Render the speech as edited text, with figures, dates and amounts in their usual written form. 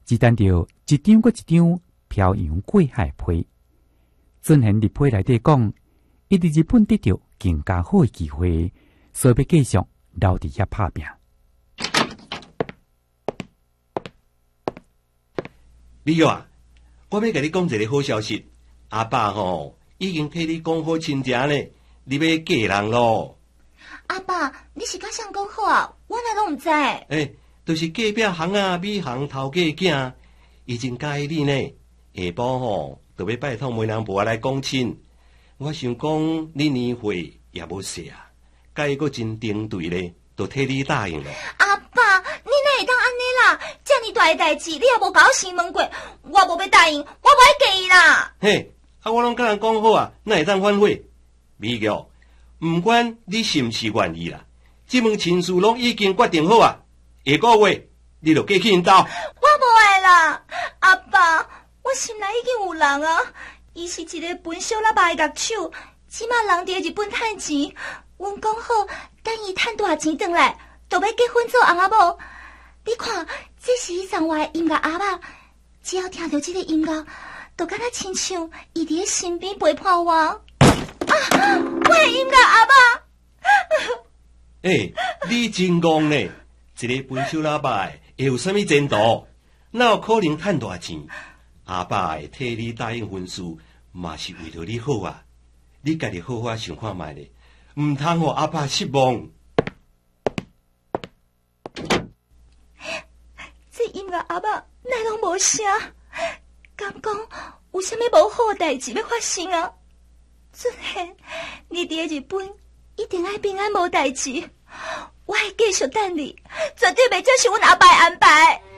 只等到一张过一张漂洋过海批。准贤伫批内底讲，伊伫日本得到更加好的机会，所以要继续留伫遐拍拼。 李玉啊，我要甲你讲一个好消息，阿爸已经替你讲好亲情呢，你要嫁人咯。 阿爸，你是甲谁讲好啊？我哪拢毋知。 就是隔壁行啊，米行头家囝，已经介意你呢。下晡就要拜托媒人婆来讲亲。我想讲你年岁也无细啊，介个真顶对咧，就替你答应了。 阿爸，你哪会当安尼啦？这么大的代志，你也无甲我先问过，我无要答应，我无爱嫁伊啦。 嘿，我拢甲人讲好啊，哪会当反悔？美玉，毋管你是毋是愿意啦，这门亲事拢已经决定好啊。下个月你就嫁去因兜。我无爱啦，阿爸，我心内已经有人啊。伊是一个本小喇叭的乐手，即马人伫日本趁钱。阮讲好，等伊趁大钱转来，就要结婚做翁仔某。你看，这是伊送我的音乐盒仔，只要听到这个音乐，就敢若亲像伊伫身边陪伴我。啊，我的音乐盒仔！你真戆呢！一个本手喇叭会有啥物前途？哪有可能趁大钱？阿爸会替你答应婚事，嘛是为了你好啊！你家己好好想看卖咧，唔通互阿爸失望。 这音乐盒仔哪拢无声？敢讲有啥物无好代志要发生啊？准贤，你伫日本一定爱平安无代志。我会继续等你，绝对袂接受阮阿爸的安排。